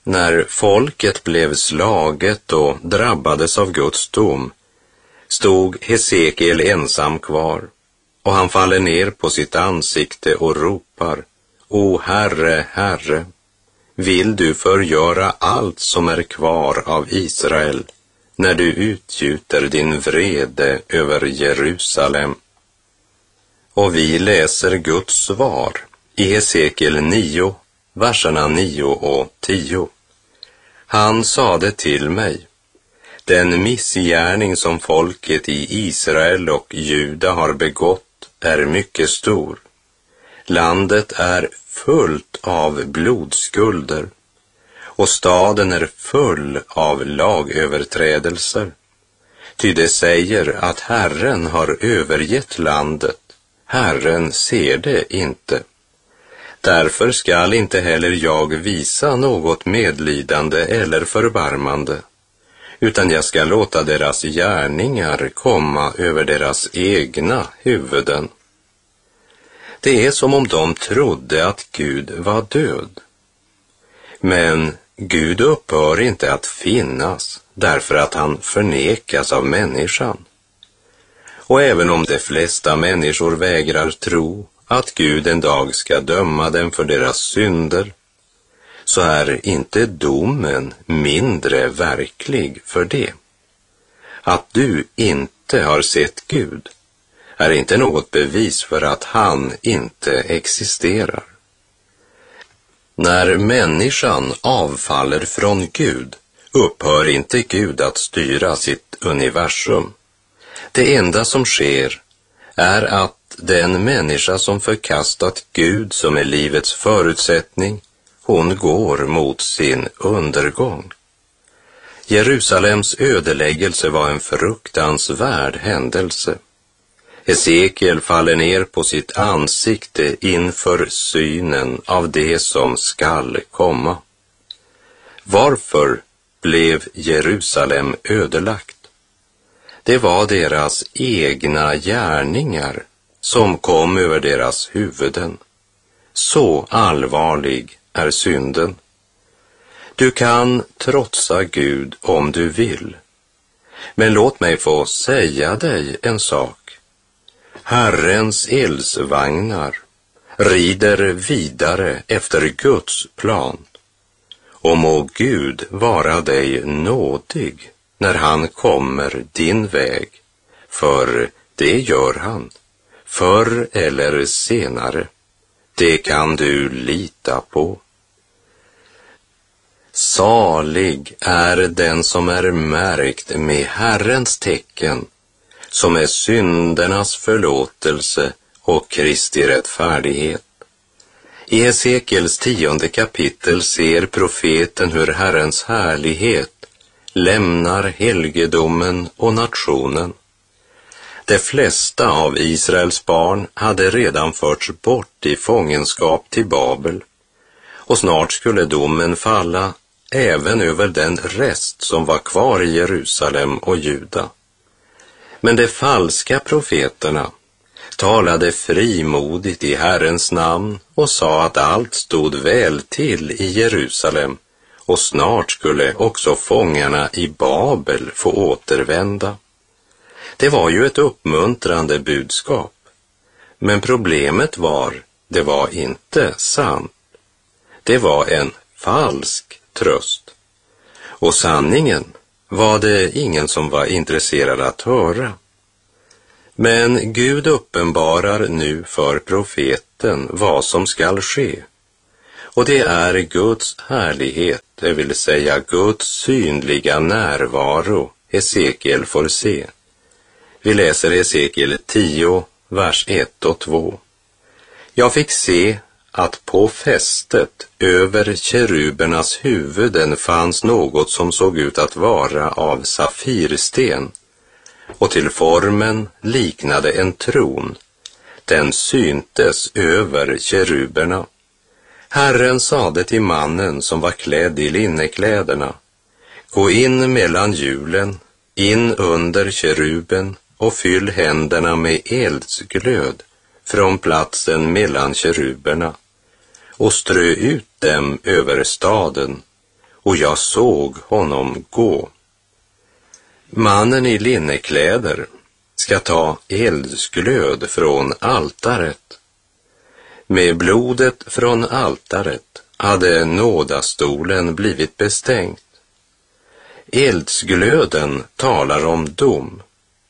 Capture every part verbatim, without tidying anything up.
När folket blev slaget och drabbades av Guds dom stod Hesekiel ensam kvar, och han faller ner på sitt ansikte och ropar: O Herre, Herre, vill du förgöra allt som är kvar av Israel när du utgjuter din vrede över Jerusalem? Och vi läser Guds svar i Hesekiel nio, verserna nio och tio. Han sade till mig: den missgärning som folket i Israel och Juda har begått är mycket stor. Landet är fullt av blodskulder, och staden är full av lagöverträdelser. Ty det säger att Herren har övergett landet, Herren ser det inte. Därför skall inte heller jag visa något medlidande eller förbarmande, utan jag ska låta deras gärningar komma över deras egna huvuden. Det är som om de trodde att Gud var död. Men Gud upphör inte att finnas därför att han förnekas av människan. Och även om de flesta människor vägrar tro att Gud en dag ska döma dem för deras synder, så är inte domen mindre verklig för det. Att du inte har sett Gud är inte något bevis för att han inte existerar. När människan avfaller från Gud upphör inte Gud att styra sitt universum. Det enda som sker är att den människa som förkastat Gud som är livets förutsättning, hon går mot sin undergång. Jerusalems ödeläggelse var en fruktansvärd händelse. Hesekiel faller ner på sitt ansikte inför synen av det som skall komma. Varför blev Jerusalem ödelagt? Det var deras egna gärningar som kom över deras huvuden. Så allvarlig är synden. Du kan trotsa Gud om du vill. Men låt mig få säga dig en sak. Herrens elsvagnar rider vidare efter Guds plan. Och må Gud vara dig nådig när han kommer din väg, för det gör han, förr eller senare. Det kan du lita på. Salig är den som är märkt med Herrens tecken, som är syndernas förlåtelse och Kristi rättfärdighet. I Hesekiels tionde kapitel ser profeten hur Herrens härlighet lämnar helgedomen och nationen. De flesta av Israels barn hade redan förts bort i fångenskap till Babel, och snart skulle domen falla även över den rest som var kvar i Jerusalem och Juda. Men de falska profeterna talade frimodigt i Herrens namn och sa att allt stod väl till i Jerusalem, och snart skulle också fångarna i Babel få återvända. Det var ju ett uppmuntrande budskap, men problemet var, det var inte sant. Det var en falsk tröst, och sanningen var det ingen som var intresserad att höra. Men Gud uppenbarar nu för profeten vad som skall ske. Och det är Guds härlighet, det vill säga Guds synliga närvaro, Hesekiel får se. Vi läser Hesekiel tio, vers ett och två. Jag fick se att på fästet över kerubernas huvuden fanns något som såg ut att vara av safirsten, och till formen liknade en tron. Den syntes över keruberna. Herren sade till mannen som var klädd i linnekläderna: gå in mellan hjulen, in under keruben, och fyll händerna med eldsglöd från platsen mellan keruberna, och strö ut dem över staden, och jag såg honom gå. Mannen i linnekläder ska ta eldsglöd från altaret. Med blodet från altaret hade nådastolen blivit bestängt. Eldsglöden talar om dom.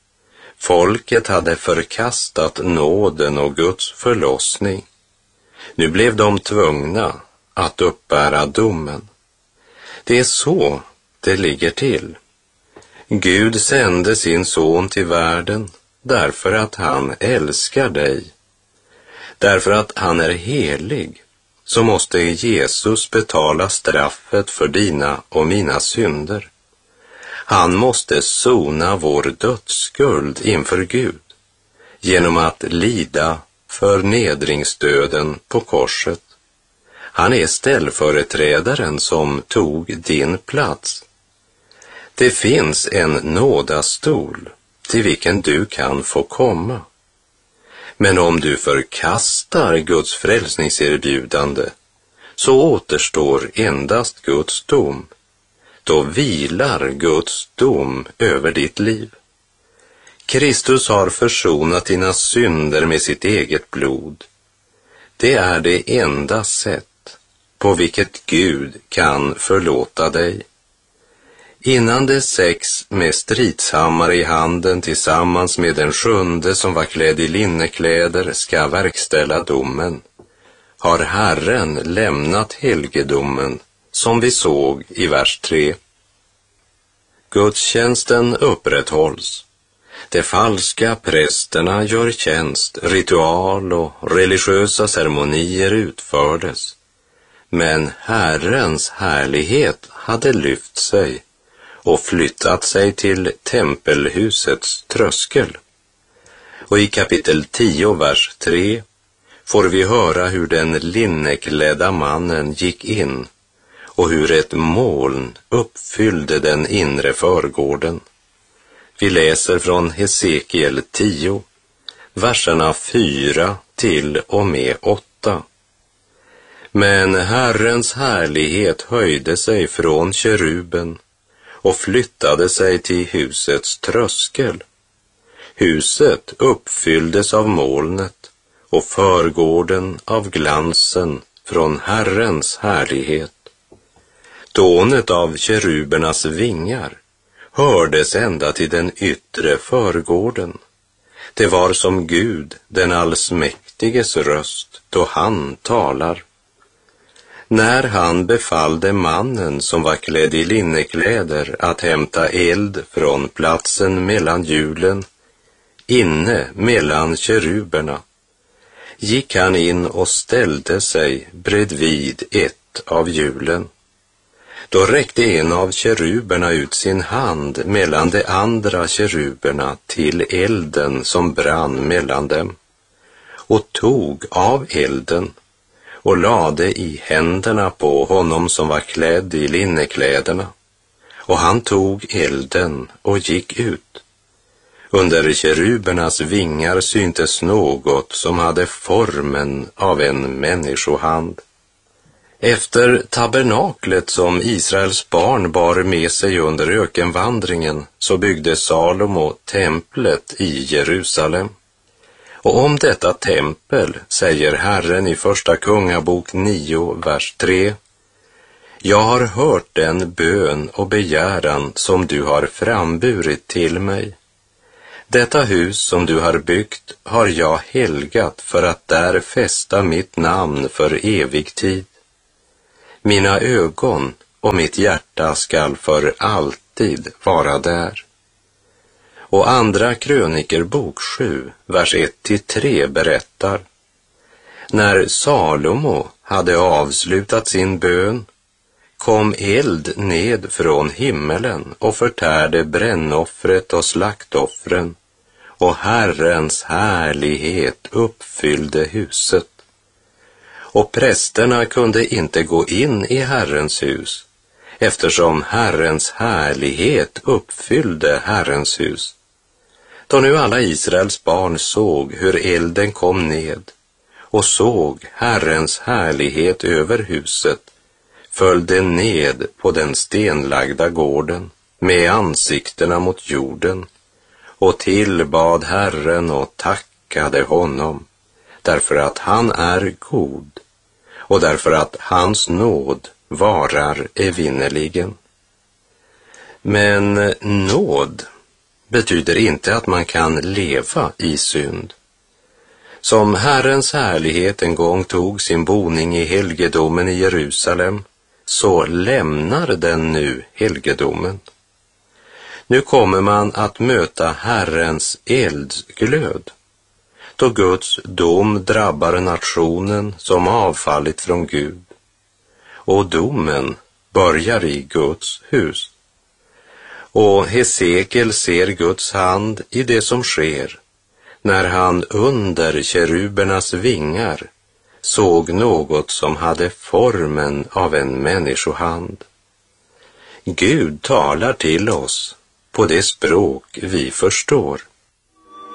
Folket hade förkastat nåden och Guds förlossning. Nu blev de tvungna att uppbära domen. Det är så det ligger till. Gud sände sin son till världen därför att han älskar dig. Därför att han är helig så måste Jesus betala straffet för dina och mina synder. Han måste sona vår dödsskuld inför Gud genom att lida förnedringsdöden på korset. Han är ställföreträdaren som tog din plats. Det finns en nådastol till vilken du kan få komma. Men om du förkastar Guds frälsningserbjudande så återstår endast Guds dom. Då vilar Guds dom över ditt liv. Kristus har försonat dina synder med sitt eget blod. Det är det enda sätt på vilket Gud kan förlåta dig. Innan de sex med stridshammare i handen tillsammans med den sjunde som var klädd i linnekläder ska verkställa domen, har Herren lämnat helgedomen som vi såg i vers tre. Gudstjänsten upprätthålls. De falska prästerna gör tjänst, ritual och religiösa ceremonier utfördes. Men Herrens härlighet hade lyft sig och flyttat sig till tempelhusets tröskel. Och i kapitel tio, vers tre, får vi höra hur den linneklädda mannen gick in och hur ett moln uppfyllde den inre förgården. Vi läser från Hesekiel tio, verserna fyra till och med åtta. Men Herrens härlighet höjde sig från keruben och flyttade sig till husets tröskel. Huset uppfylldes av molnet och förgården av glansen från Herrens härlighet. Dånet av kerubernas vingar hördes ända till den yttre förgården. Det var som Gud, den allsmäktiges röst, då han talar. När han befallde mannen som var klädd i linnekläder att hämta eld från platsen mellan hjulen, inne mellan keruberna, gick han in och ställde sig bredvid ett av hjulen. Då räckte en av keruberna ut sin hand mellan de andra keruberna till elden som brann mellan dem och tog av elden och lade i händerna på honom som var klädd i linnekläderna, och han tog elden och gick ut. Under kerubernas vingar syntes något som hade formen av en människohand. Efter tabernaklet som Israels barn bar med sig under ökenvandringen så byggde Salomo templet i Jerusalem. Och om detta tempel säger Herren i första kungabok nio, vers tre: Jag har hört den bön och begäran som du har framburit till mig. Detta hus som du har byggt har jag helgat för att där fästa mitt namn för evig tid. Mina ögon och mitt hjärta skall för alltid vara där. Och andra krönikerbok sju, vers ett till tre berättar: När Salomo hade avslutat sin bön kom eld ned från himmelen och förtärde brännoffret och slaktoffren, och Herrens härlighet uppfyllde huset. Och prästerna kunde inte gå in i Herrens hus, eftersom Herrens härlighet uppfyllde Herrens hus. Då nu alla Israels barn såg hur elden kom ned och såg Herrens härlighet över huset, följde ned på den stenlagda gården med ansiktena mot jorden och tillbad Herren och tackade honom, därför att han är god och därför att hans nåd varar evinnerligen. Men nåd betyder inte att man kan leva i synd. Som Herrens härlighet en gång tog sin boning i helgedomen i Jerusalem, så lämnar den nu helgedomen. Nu kommer man att möta Herrens eldsglöd, då Guds dom drabbar nationen som avfallit från Gud. Och domen börjar i Guds hus. Och Hesekiel ser Guds hand i det som sker, när han under kerubernas vingar såg något som hade formen av en människohand. Gud talar till oss på det språk vi förstår.